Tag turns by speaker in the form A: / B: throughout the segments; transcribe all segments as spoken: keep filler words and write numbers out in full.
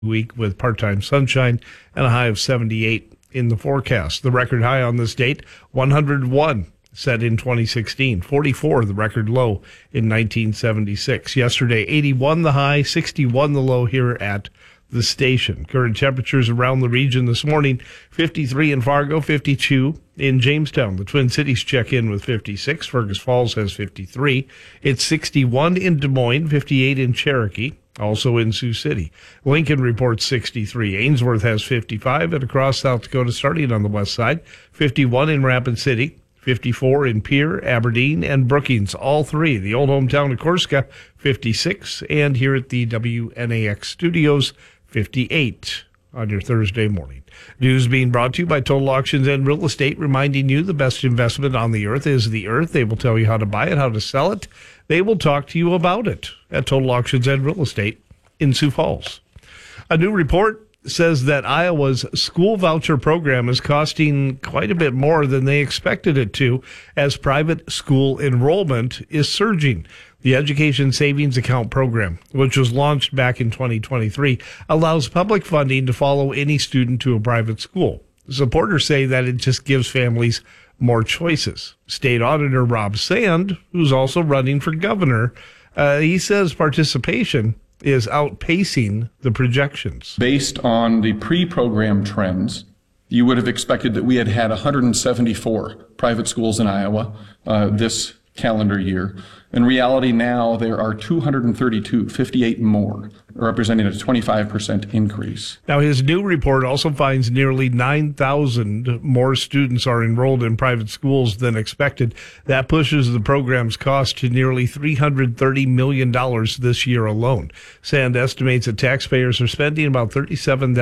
A: week with part-time sunshine and a high of seventy-eight in the forecast. The record high on this date, one hundred one, set in twenty sixteen. forty-four, the record low in nineteen seventy-six. Yesterday, eighty-one the high, sixty-one the low here at the station. Current temperatures around the region this morning, fifty-three in Fargo, fifty-two in Jamestown. The Twin Cities check in with fifty-six. Fergus Falls has fifty-three. It's sixty-one in Des Moines, fifty-eight in Cherokee, also in Sioux City. Lincoln reports sixty-three. Ainsworth has fifty-five, and across South Dakota, starting on the west side, fifty-one in Rapid City, fifty-four in Pierre, Aberdeen, and Brookings, all three. The old hometown of Corsica, fifty-six, and here at the W N A X studios, fifty-eight on your Thursday morning. News being brought to you by Total Auctions and Real Estate, reminding you the best investment on the earth is the earth. They will tell you how to buy it, how to sell it. They will talk to you about it at Total Auctions and Real Estate in Sioux Falls. A new report says that Iowa's school voucher program is costing quite a bit more than they expected it to as private school enrollment is surging. The Education Savings Account program, which was launched back in twenty twenty-three, allows public funding to follow any student to a private school. Supporters say that it just gives families more choices. State Auditor Rob Sand, who's also running for governor, uh, he says participation is outpacing the projections.
B: Based on the pre-program trends, you would have expected that we had had one hundred seventy-four private schools in Iowa uh, this calendar year. In reality now, there are two hundred thirty-two, fifty-eight more, representing a twenty-five percent increase.
A: Now, his new report also finds nearly nine thousand more students are enrolled in private schools than expected. That pushes the program's cost to nearly three hundred thirty million dollars this year alone. Sand estimates that taxpayers are spending about thirty-seven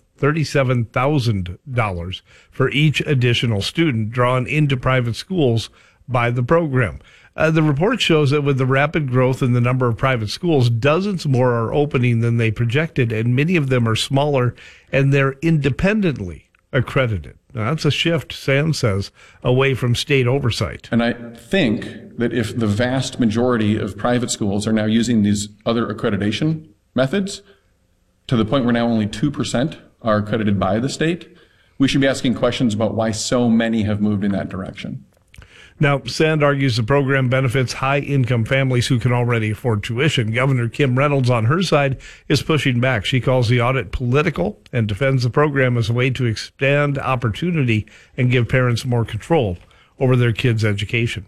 A: thousand dollars for each additional student drawn into private schools by the program. Uh, the report shows that with the rapid growth in the number of private schools, dozens more are opening than they projected, and many of them are smaller, and they're independently accredited. Now, that's a shift, Sam says, away from state oversight.
B: And I think that if the vast majority of private schools are now using these other accreditation methods, to the point where now only two percent are accredited by the state, we should be asking questions about why so many have moved in that direction.
A: Now, Sand argues the program benefits high-income families who can already afford tuition. Governor Kim Reynolds, on her side, is pushing back. She calls the audit political and defends the program as a way to expand opportunity and give parents more control over their kids' education.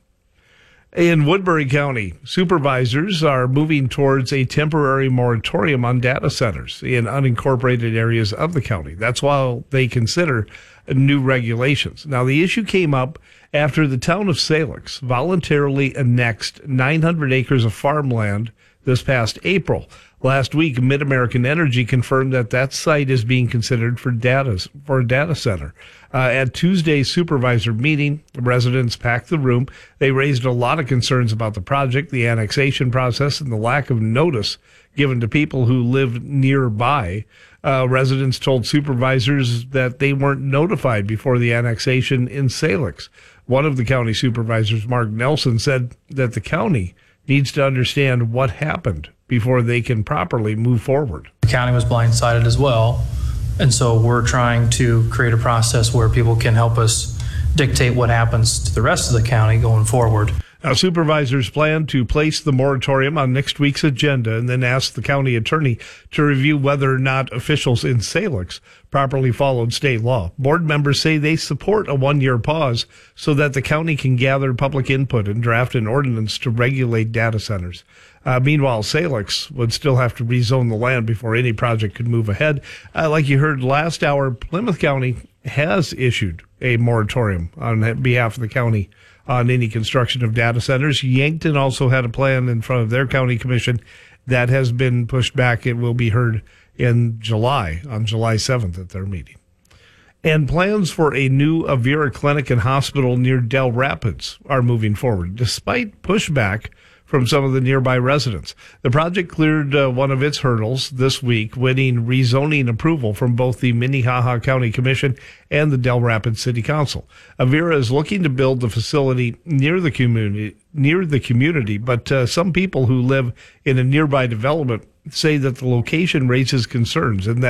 A: In Woodbury County, supervisors are moving towards a temporary moratorium on data centers in unincorporated areas of the county. That's while they consider new regulations. Now, the issue came up after the town of Salix voluntarily annexed nine hundred acres of farmland this past April. Last week, Mid-American Energy confirmed that that site is being considered for data for a data center. Uh, at Tuesday's supervisor meeting, residents packed the room. They raised a lot of concerns about the project, the annexation process, and the lack of notice given to people who live nearby. Uh, residents told supervisors that they weren't notified before the annexation in Salix. One of the county supervisors, Mark Nelson, said that the county needs to understand what happened before they can properly move forward.
C: The county was blindsided as well, and so we're trying to create a process where people can help us dictate what happens to the rest of the county going forward.
A: Now, supervisors plan to place the moratorium on next week's agenda and then ask the county attorney to review whether or not officials in Salix properly followed state law. Board members say they support a one-year pause so that the county can gather public input and draft an ordinance to regulate data centers. Uh, meanwhile, Salix would still have to rezone the land before any project could move ahead. Uh, like you heard last hour, Plymouth County has issued a moratorium on behalf of the county on any construction of data centers. Yankton also had a plan in front of their county commission that has been pushed back. It will be heard in July, on July seventh at their meeting. And plans for a new Avera clinic and hospital near Del Rapids are moving forward, despite pushback from some of the nearby residents. The project cleared uh, one of its hurdles this week, winning rezoning approval from both the Minnehaha County Commission and the Del Rapids City Council. Avera is looking to build the facility near the community, near the community, but uh, some people who live in a nearby development say that the location raises concerns and that